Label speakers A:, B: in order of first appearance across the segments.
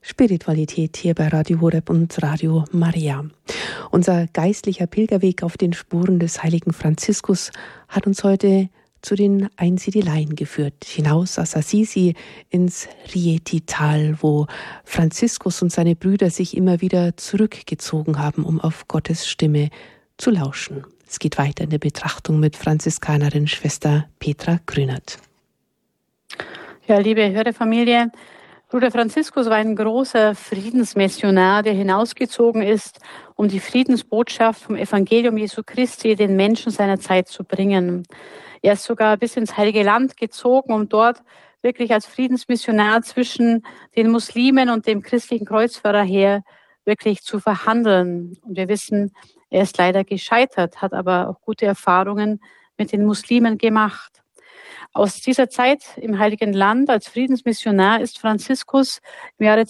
A: Spiritualität hier bei Radio Horeb und Radio Maria. Unser geistlicher Pilgerweg auf den Spuren des heiligen Franziskus hat uns heute zu den Einsiedeleien geführt, hinaus aus Assisi ins Rieti-Tal, wo Franziskus und seine Brüder sich immer wieder zurückgezogen haben, um auf Gottes Stimme zu lauschen. Es geht weiter in der Betrachtung mit Franziskanerin Schwester Petra Grünert.
B: Ja, liebe Hörerfamilie, Bruder Franziskus war ein großer Friedensmissionar, der hinausgezogen ist, um die Friedensbotschaft vom Evangelium Jesu Christi den Menschen seiner Zeit zu bringen. Er ist sogar bis ins Heilige Land gezogen, um dort wirklich als Friedensmissionar zwischen den Muslimen und dem christlichen Kreuzfahrerheer wirklich zu verhandeln. Und wir wissen, er ist leider gescheitert, hat aber auch gute Erfahrungen mit den Muslimen gemacht. Aus dieser Zeit im Heiligen Land als Friedensmissionar ist Franziskus im Jahre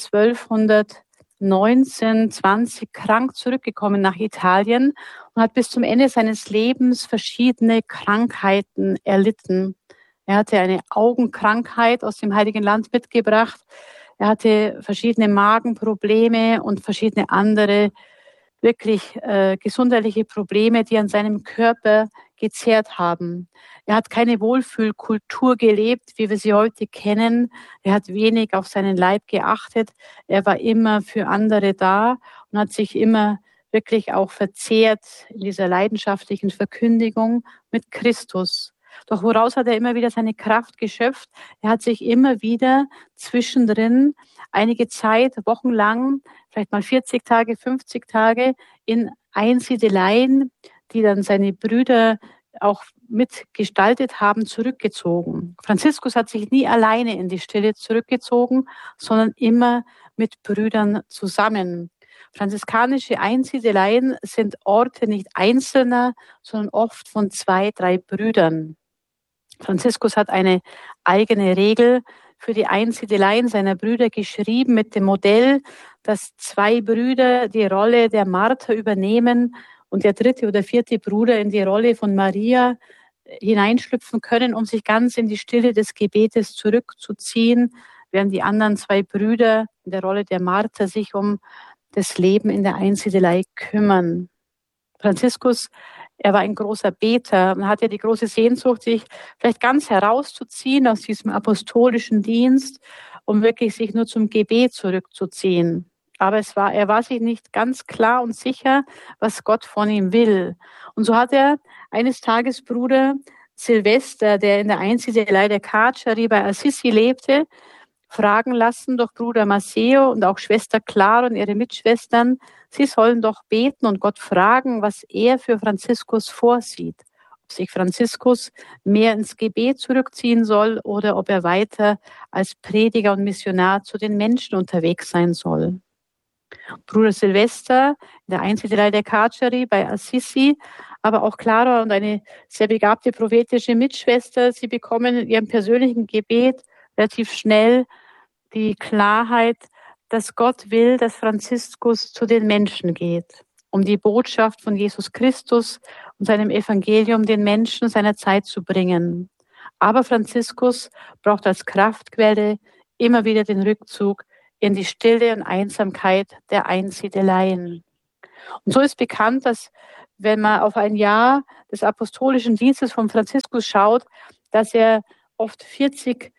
B: 1219/20 krank zurückgekommen nach Italien und hat bis zum Ende seines Lebens verschiedene Krankheiten erlitten. Er hatte eine Augenkrankheit aus dem Heiligen Land mitgebracht. Er hatte verschiedene Magenprobleme und verschiedene andere wirklich gesundheitliche Probleme, die an seinem Körper gezehrt haben. Er hat keine Wohlfühlkultur gelebt, wie wir sie heute kennen. Er hat wenig auf seinen Leib geachtet. Er war immer für andere da und hat sich immer wirklich auch verzehrt in dieser leidenschaftlichen Verkündigung mit Christus. Doch woraus hat er immer wieder seine Kraft geschöpft? Er hat sich immer wieder zwischendrin einige Zeit, wochenlang, vielleicht mal 40 Tage, 50 Tage in Einsiedeleien, die dann seine Brüder auch mitgestaltet haben, zurückgezogen. Franziskus hat sich nie alleine in die Stille zurückgezogen, sondern immer mit Brüdern zusammen. Franziskanische Einsiedeleien sind Orte nicht einzelner, sondern oft von 2, 3 Brüdern. Franziskus hat eine eigene Regel für die Einsiedeleien seiner Brüder geschrieben mit dem Modell, dass 2 Brüder die Rolle der Martha übernehmen und der 3. oder 4. Bruder in die Rolle von Maria hineinschlüpfen können, um sich ganz in die Stille des Gebetes zurückzuziehen, während die anderen 2 Brüder in der Rolle der Martha sich um das Leben in der Einsiedelei kümmern. Franziskus, er war ein großer Beter und hatte die große Sehnsucht, sich vielleicht ganz herauszuziehen aus diesem apostolischen Dienst, um wirklich sich nur zum Gebet zurückzuziehen. Aber er war sich nicht ganz klar und sicher, was Gott von ihm will. Und so hat er eines Tages Bruder Silvester, der in der Einsiedelei der Carceri bei Assisi lebte, fragen lassen durch Bruder Masseo und auch Schwester Clara und ihre Mitschwestern, sie sollen doch beten und Gott fragen, was er für Franziskus vorsieht. Ob sich Franziskus mehr ins Gebet zurückziehen soll oder ob er weiter als Prediger und Missionar zu den Menschen unterwegs sein soll. Bruder Silvester in der Einsiedelei der Carceri bei Assisi, aber auch Clara und eine sehr begabte prophetische Mitschwester, sie bekommen in ihrem persönlichen Gebet relativ schnell die Klarheit, dass Gott will, dass Franziskus zu den Menschen geht, um die Botschaft von Jesus Christus und seinem Evangelium den Menschen seiner Zeit zu bringen. Aber Franziskus braucht als Kraftquelle immer wieder den Rückzug in die Stille und Einsamkeit der Einsiedeleien. Und so ist bekannt, dass wenn man auf ein Jahr des apostolischen Dienstes von Franziskus schaut, dass er oft 40%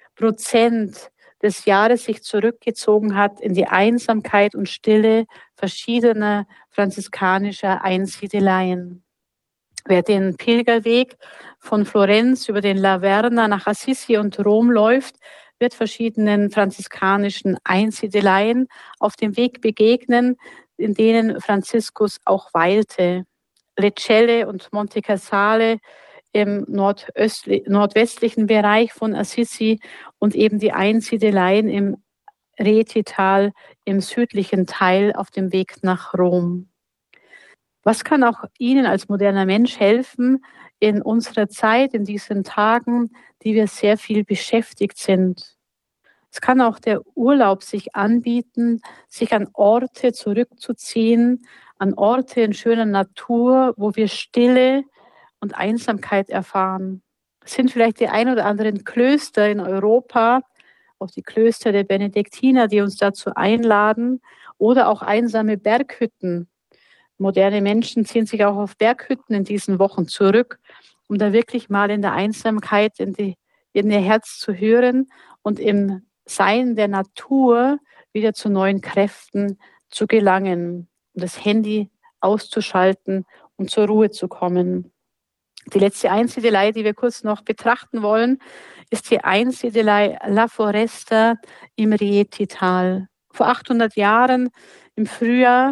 B: des Jahres sich zurückgezogen hat in die Einsamkeit und Stille verschiedener franziskanischer Einsiedeleien. Wer den Pilgerweg von Florenz über den Laverna nach Assisi und Rom läuft, wird verschiedenen franziskanischen Einsiedeleien auf dem Weg begegnen, in denen Franziskus auch weilte. Lecelle und Monte Casale im nordwestlichen Bereich von Assisi und eben die Einsiedeleien im Rieti-Tal im südlichen Teil auf dem Weg nach Rom. Was kann auch Ihnen als moderner Mensch helfen in unserer Zeit, in diesen Tagen, die wir sehr viel beschäftigt sind? Es kann auch der Urlaub sich anbieten, sich an Orte zurückzuziehen, an Orte in schöner Natur, wo wir Stille und Einsamkeit erfahren. Es sind vielleicht die ein oder anderen Klöster in Europa auf die Klöster der Benediktiner, die uns dazu einladen, oder auch einsame Berghütten. Moderne Menschen ziehen sich auch auf Berghütten in diesen Wochen zurück, um da wirklich mal in der Einsamkeit in ihr Herz zu hören und im Sein der Natur wieder zu neuen Kräften zu gelangen, um das Handy auszuschalten und zur Ruhe zu kommen. Die letzte Einsiedelei, die wir kurz noch betrachten wollen, ist die Einsiedelei La Foresta im Rieti-Tal. Vor 800 Jahren, im Frühjahr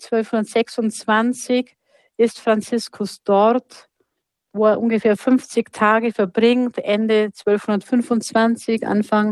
B: 1226, ist Franziskus dort, wo er ungefähr 50 Tage verbringt, Ende 1225, Anfang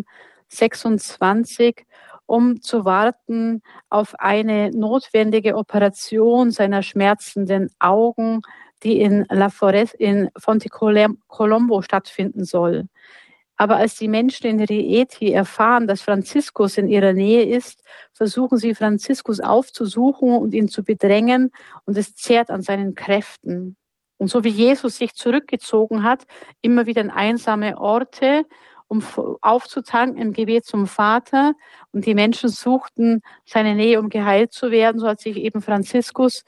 B: 26, um zu warten auf eine notwendige Operation seiner schmerzenden Augen, die in La Foresta, in Fontecolombo stattfinden soll. Aber als die Menschen in Rieti erfahren, dass Franziskus in ihrer Nähe ist, versuchen sie, Franziskus aufzusuchen und ihn zu bedrängen, und es zehrt an seinen Kräften. Und so wie Jesus sich zurückgezogen hat, immer wieder in einsame Orte, um aufzutanken im Gebet zum Vater, und die Menschen suchten seine Nähe, um geheilt zu werden, so hat sich eben Franziskus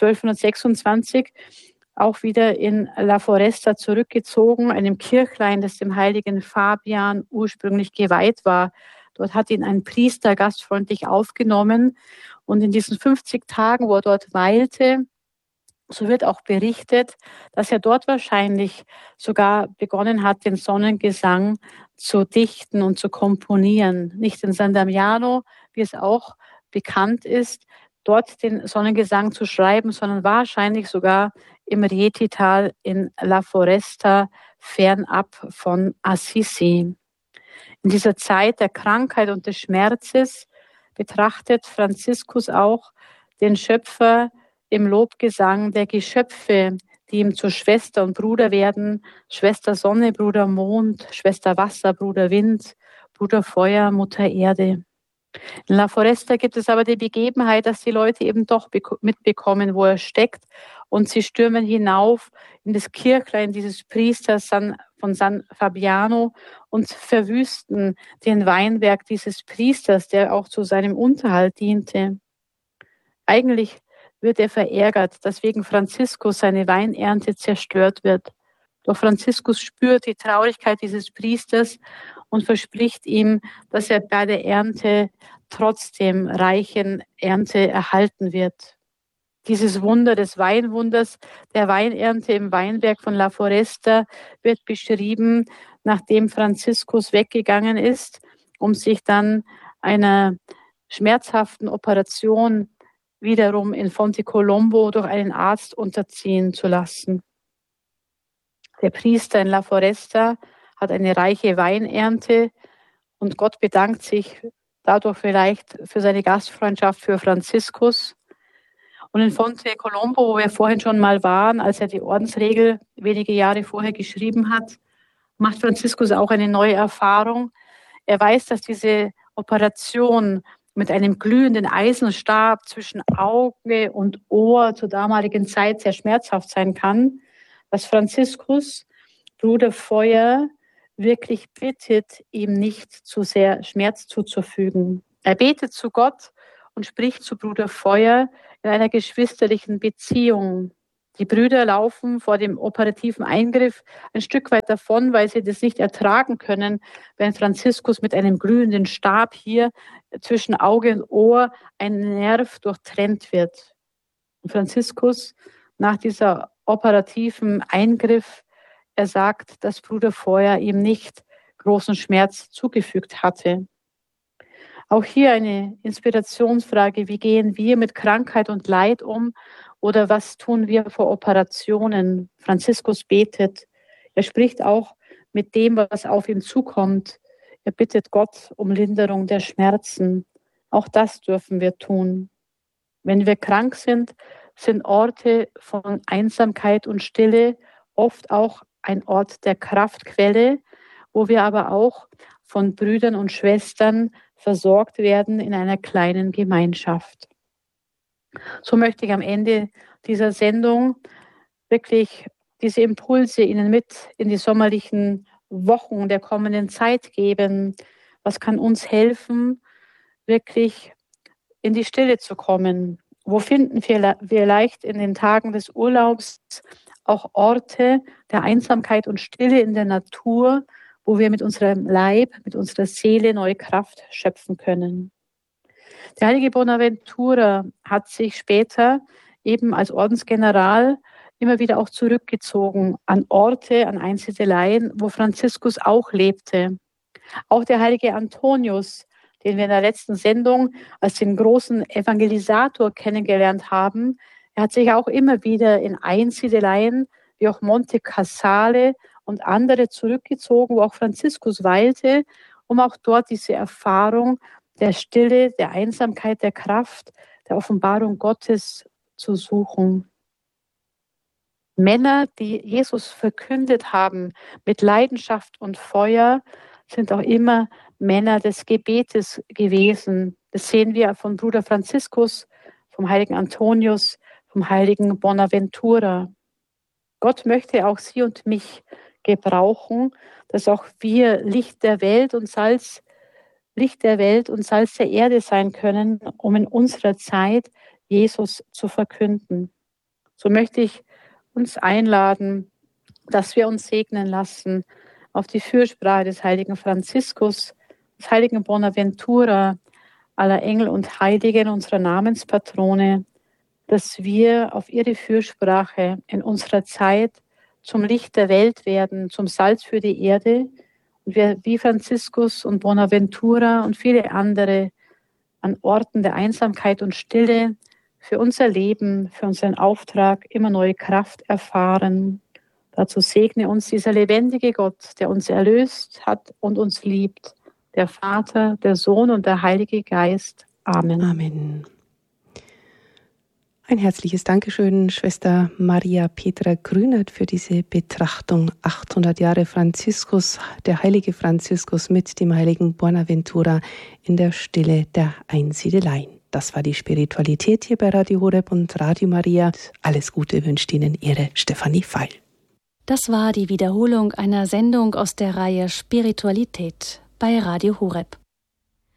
B: 1226 auch wieder in La Foresta zurückgezogen, einem Kirchlein, das dem heiligen Fabian ursprünglich geweiht war. Dort hat ihn ein Priester gastfreundlich aufgenommen, und in diesen 50 Tagen, wo er dort weilte, so wird auch berichtet, dass er dort wahrscheinlich sogar begonnen hat, den Sonnengesang zu dichten und zu komponieren. Nicht in San Damiano, wie es auch bekannt ist, dort den Sonnengesang zu schreiben, sondern wahrscheinlich sogar im Rieti-Tal in La Foresta, fernab von Assisi. In dieser Zeit der Krankheit und des Schmerzes betrachtet Franziskus auch den Schöpfer im Lobgesang der Geschöpfe, die ihm zur Schwester und Bruder werden: Schwester Sonne, Bruder Mond, Schwester Wasser, Bruder Wind, Bruder Feuer, Mutter Erde. In La Foresta gibt es aber die Begebenheit, dass die Leute eben doch mitbekommen, wo er steckt, und sie stürmen hinauf in das Kirchlein dieses Priesters von San Fabiano und verwüsten den Weinberg dieses Priesters, der auch zu seinem Unterhalt diente. Eigentlich wird er verärgert, dass wegen Franziskus seine Weinernte zerstört wird. Doch Franziskus spürt die Traurigkeit dieses Priesters und verspricht ihm, dass er bei der Ernte trotzdem reichen Ernte erhalten wird. Dieses Wunder des Weinwunders, der Weinernte im Weinberg von La Foresta, wird beschrieben, nachdem Franziskus weggegangen ist, um sich dann einer schmerzhaften Operation wiederum in Fontecolombo durch einen Arzt unterziehen zu lassen. Der Priester in La Foresta hat eine reiche Weinernte, und Gott bedankt sich dadurch vielleicht für seine Gastfreundschaft für Franziskus. Und in Fontecolombo, wo wir vorhin schon mal waren, als er die Ordensregel wenige Jahre vorher geschrieben hat, macht Franziskus auch eine neue Erfahrung. Er weiß, dass diese Operation mit einem glühenden Eisenstab zwischen Auge und Ohr zur damaligen Zeit sehr schmerzhaft sein kann, dass Franziskus, Bruder Feuer, wirklich bittet, ihm nicht zu sehr Schmerz zuzufügen. Er betet zu Gott und spricht zu Bruder Feuer in einer geschwisterlichen Beziehung. Die Brüder laufen vor dem operativen Eingriff ein Stück weit davon, weil sie das nicht ertragen können, wenn Franziskus mit einem glühenden Stab hier zwischen Auge und Ohr ein Nerv durchtrennt wird. Und Franziskus, nach dieser operativen Eingriff, er sagt, dass Bruder Feuer ihm nicht großen Schmerz zugefügt hatte. Auch hier eine Inspirationsfrage: Wie gehen wir mit Krankheit und Leid um? Oder was tun wir vor Operationen? Franziskus betet. Er spricht auch mit dem, was auf ihn zukommt. Er bittet Gott um Linderung der Schmerzen. Auch das dürfen wir tun. Wenn wir krank sind, sind Orte von Einsamkeit und Stille oft auch ein Ort der Kraftquelle, wo wir aber auch von Brüdern und Schwestern versorgt werden in einer kleinen Gemeinschaft. So möchte ich am Ende dieser Sendung wirklich diese Impulse Ihnen mit in die sommerlichen Wochen der kommenden Zeit geben. Was kann uns helfen, wirklich in die Stille zu kommen? Wo finden wir leicht in den Tagen des Urlaubs auch Orte der Einsamkeit und Stille in der Natur, wo wir mit unserem Leib, mit unserer Seele neue Kraft schöpfen können? Der heilige Bonaventura hat sich später eben als Ordensgeneral immer wieder auch zurückgezogen an Orte, an Einsiedeleien, wo Franziskus auch lebte. Auch der heilige Antonius, den wir in der letzten Sendung als den großen Evangelisator kennengelernt haben, er hat sich auch immer wieder in Einsiedeleien wie auch Monte Casale und andere zurückgezogen, wo auch Franziskus weilte, um auch dort diese Erfahrung der Stille, der Einsamkeit, der Kraft, der Offenbarung Gottes zu suchen. Männer, die Jesus verkündet haben mit Leidenschaft und Feuer, sind auch immer Männer des Gebetes gewesen. Das sehen wir von Bruder Franziskus, vom heiligen Antonius, vom heiligen Bonaventura. Gott möchte auch Sie und mich gebrauchen, dass auch wir Licht der Welt und Salz der Erde sein können, um in unserer Zeit Jesus zu verkünden. So möchte ich uns einladen, dass wir uns segnen lassen auf die Fürsprache des heiligen Franziskus, des heiligen Bonaventura, aller Engel und Heiligen, unserer Namenspatrone, dass wir auf ihre Fürsprache in unserer Zeit zum Licht der Welt werden, zum Salz für die Erde und wir wie Franziskus und Bonaventura und viele andere an Orten der Einsamkeit und Stille für unser Leben, für unseren Auftrag immer neue Kraft erfahren. Dazu segne uns dieser lebendige Gott, der uns erlöst hat und uns liebt, der Vater, der Sohn und der Heilige Geist. Amen.
A: Amen. Ein herzliches Dankeschön, Schwester Maria Petra Grünert, für diese Betrachtung. 800 Jahre Franziskus, der heilige Franziskus mit dem heiligen Bonaventura in der Stille der Einsiedeleien. Das war die Spiritualität hier bei Radio Horeb und Radio Maria. Alles Gute wünscht Ihnen Ihre Stefanie Feil.
C: Das war die Wiederholung einer Sendung aus der Reihe Spiritualität bei Radio Horeb.